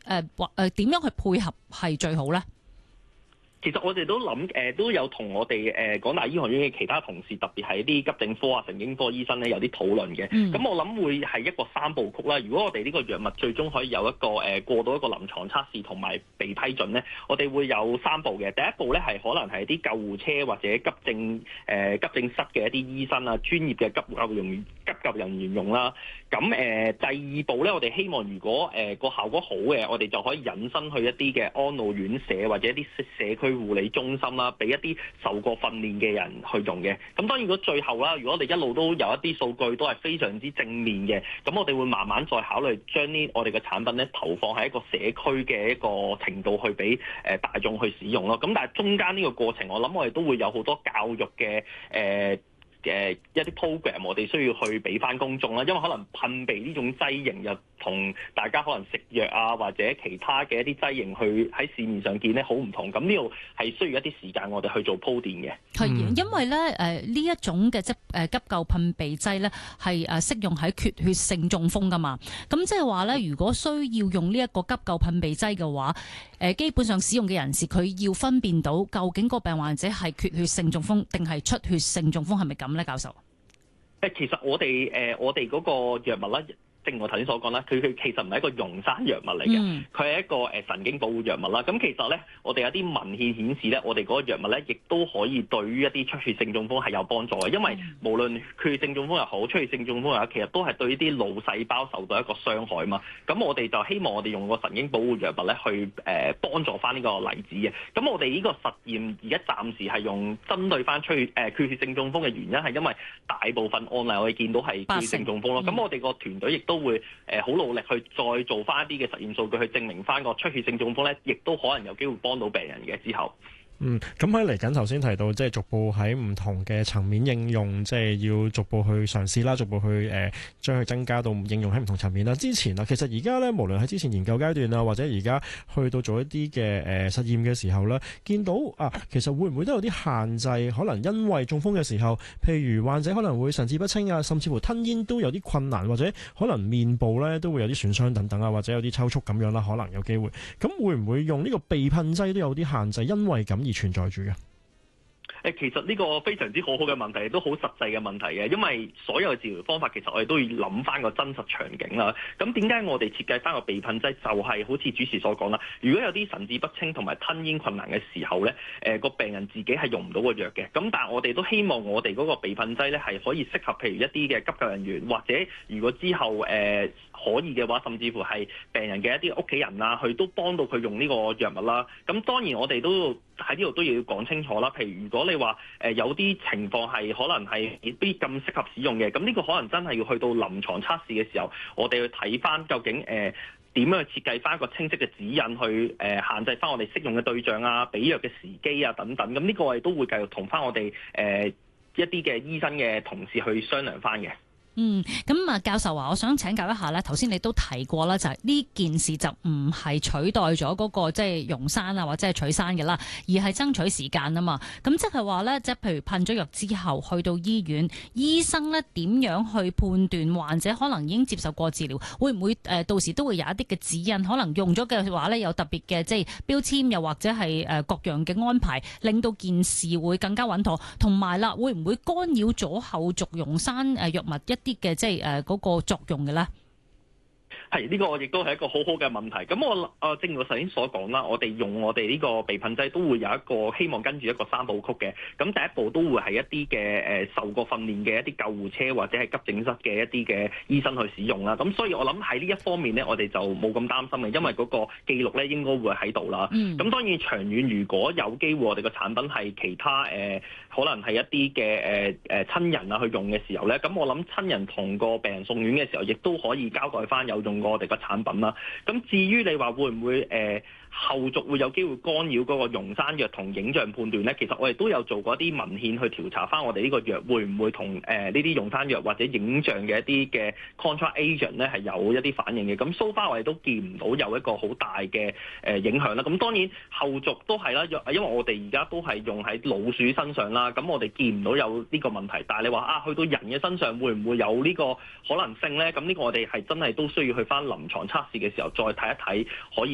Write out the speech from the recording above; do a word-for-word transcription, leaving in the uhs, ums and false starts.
誒或誒點樣去配合係最好咧？ 其實我哋都諗誒、呃，都有同我哋誒港大醫學院嘅其他同事，特別係啲急症科啊、神經科醫生咧，有啲討論嘅。咁、嗯、我諗會係一個三部曲啦。如果我哋呢個藥物最終可以有一個誒、呃、過到一個臨床測試同埋被批准咧，我哋會有三步嘅。第一步咧係可能係啲救護車或者急症誒、呃、急症室嘅一啲醫生啊、專業嘅急救人員、急救人員用啦。咁誒、呃、第二步咧，我哋希望如果誒個、呃、效果好嘅，我哋就可以引申去一啲嘅安老院舍或者一啲社區護理中心啦，俾一啲受過訓練嘅人去用嘅。咁當然如果最後啦，如果我哋一路都有一啲數據都係非常之正面嘅，咁我哋會慢慢再考慮將呢我哋嘅產品咧投放喺一個社區嘅一個程度去俾誒大眾去使用咯。咁但係中間呢個過程，我諗我哋都會有好多教育嘅誒。呃嘅一啲 program 我哋需要去俾翻公眾啦，因為可能噴鼻呢種劑型又同大家可能食藥啊或者其他嘅一啲劑型去喺市面上見咧好唔同，咁呢度係需要一啲時間我哋去做鋪墊嘅。 係，因為咧誒呢一種嘅即誒急救噴鼻劑咧係誒適用喺缺血性中風噶嘛，咁即係話咧如果需要用呢一個急救噴鼻劑嘅話，誒基本上使用嘅人士佢要分辨到究竟個病患者係缺血性中風定係出血性中風，係咪咁咧，教授？ 誒，其實我哋誒、呃、我哋嗰個藥物咧，正如我頭先所講啦，佢佢其實唔係一個溶山藥物嚟嘅，佢係、嗯、一個誒神經保護藥物啦。咁其實咧，我哋有啲文獻顯示咧，我哋嗰個藥物咧，亦都可以對於一啲出血性中風係有幫助嘅。因為無論缺血性中風又好，出血性中風又好，其實都係對啲腦細胞受到一個傷害嘛。咁我哋就希望我哋用個神經保護藥物咧，去誒幫助翻呢個例子嘅。咁我哋呢個實驗而家暫時係用針對翻出血誒缺血性中風嘅原因係因為大部分案例我哋見到係缺血性中風咯。咁、嗯、我哋個團隊亦都會誒好努力去再做翻一啲嘅實驗數據，去證明翻個出血性中風咧，亦都可能有機會幫到病人嘅之後。 嗯，咁喺嚟緊頭先提到，即係逐步喺唔同嘅層面應用，即係要逐步去嘗試啦，逐步去誒、呃、將佢增加到應用喺唔同層面啦。之前啊，其實而家咧，無論喺之前研究階段啊，或者而家去到做一啲嘅誒實驗嘅時候咧，見到啊，其實會唔會都有啲限制？可能因為中風嘅時候，譬如患者可能會神志不清啊，甚至乎吞嚥都有啲困難，或者可能面部咧都會有啲損傷等等啊，或者有啲抽搐咁樣啦，可能有機會。咁會唔會用呢個鼻噴劑都有啲限制？因為咁而存在住嘅。 誒，其實呢個非常之好好嘅問題，都好實際嘅問題嘅，因為所有嘅治療方法其實我哋都要諗翻個真實場景啦。咁點解我哋設計翻個鼻噴劑就係好似主持所講啦？如果有啲神志不清同埋吞嚥困難嘅時候咧，誒、呃、個病人自己係用唔到個藥嘅。咁但係我哋都希望我哋嗰個鼻噴劑咧係可以適合譬如一啲嘅急救人員，或者如果之後誒、呃、可以嘅話，甚至乎係病人嘅一啲屋企人啊，佢都幫到佢用呢個藥物啦。咁當然我哋都喺呢度都要講清楚啦。譬如如果你話誒、呃、有啲情況係可能係未必咁適合使用嘅，咁呢個可能真係要去到臨床測試嘅時候，我哋去睇翻究竟誒點樣去設計翻一個清晰嘅指引去誒、呃、限制翻我哋適用嘅對象啊、俾藥嘅時機啊等等。咁呢個我哋都會繼續同翻我哋誒、呃、一啲嘅醫生嘅同事去商量翻嘅。 嗯，咁啊，教授啊，我想請教一下咧，頭先你都提過啦，就係、是、呢件事就唔係取代咗嗰、那個即係溶山啊，或者係取山嘅啦，而係爭取時間啊嘛。咁即係話咧，即係譬如噴咗藥之後去到醫院，醫生咧點樣去判斷患者可能已經接受過治療，會唔會誒、呃、到時都會有一啲嘅指引，可能用咗嘅話咧有特別嘅即係標籤，又或者係誒各樣嘅安排，令到件事會更加穩妥，同埋啦，會唔會干擾咗後續溶山誒藥物一啲嘅即係誒嗰個作用嘅咧？ 係呢、這個亦都係一個好好嘅問題。咁我誒正如我頭先所講啦，我哋用我哋呢個鼻噴劑都會有一個希望跟住一個三部曲嘅。咁第一步都會係一啲嘅誒受過訓練嘅一啲救護車或者係急症室嘅一啲嘅醫生去使用啦。咁所以我諗喺呢一方面咧，我哋就冇咁擔心嘅，因為嗰個記錄咧應該會喺度啦。咁、嗯、當然長遠如果有機會我哋個產品係其他誒、呃、可能係一啲嘅誒誒親人啊去用嘅時候咧，咁我諗親人同個病人送院嘅時候，亦都可以交代翻有用過我哋個產品啦。咁至於你話會唔會誒、呃、後續會有機會干擾嗰個溶山藥同影像判斷咧？其實我哋都有做過一啲文獻去調查翻我哋呢個藥會唔會同誒呢啲溶山藥或者影像嘅一啲嘅 contra agent 咧係有一啲反應嘅。咁 so far 我哋都見唔到有一個好大嘅誒影響啦。咁當然後續都係啦，因為我哋而家都係用喺老鼠身上啦，咁我哋見唔到有呢個問題。但係你話啊，去到人嘅身上會唔會有呢個可能性咧？咁呢個我哋係真係都需要去翻臨床測試嘅時候再睇一睇，可以